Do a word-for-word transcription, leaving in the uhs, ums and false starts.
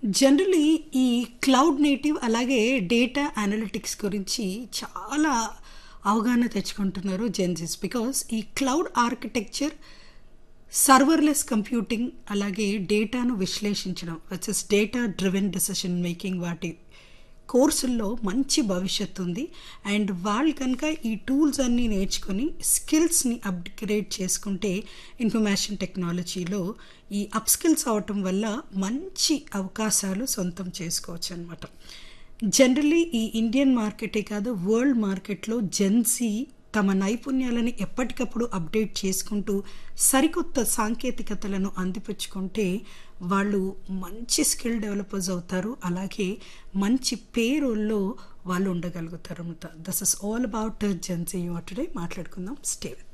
Generally ఈ cloud native అలాగే data analytics గురించి చాలా అవగాహన తెచ్చుకుంటున్నారు జెన్జీస్. బికాస్ ఈ క్లౌడ్ ఆర్కిటెక్చర్, సర్వర్లెస్ కంప్యూటింగ్, అలాగే డేటాను విశ్లేషించడం వచ్చేసి డేటా డ్రివెన్ డెసిషన్ మేకింగ్ వాటి కోర్సుల్లో మంచి భవిష్యత్తు ఉంది. అండ్ వాళ్ళు కనుక ఈ టూల్స్ అన్నీ నేర్చుకొని స్కిల్స్ని అప్గ్రేడ్ చేసుకుంటే ఇన్ఫర్మేషన్ టెక్నాలజీలో ఈ అప్ స్కిల్స్ అవటం వల్ల మంచి అవకాశాలు సొంతం చేసుకోవచ్చు అనమాట. జనరలీ ఈ ఇండియన్ మార్కెటే కాదు, వరల్డ్ మార్కెట్లో జెన్సీ తమ నైపుణ్యాలని ఎప్పటికప్పుడు అప్డేట్ చేసుకుంటూ సరికొత్త సాంకేతికతలను అందిపుచ్చుకుంటే వాళ్ళు మంచి స్కిల్ డెవలపర్స్ అవుతారు. అలాగే మంచి పేరోల్లో వాళ్ళు ఉండగలుగుతారు అనమాట. This is all about Gen Z today. మాట్లాడుకుందాం. Stay with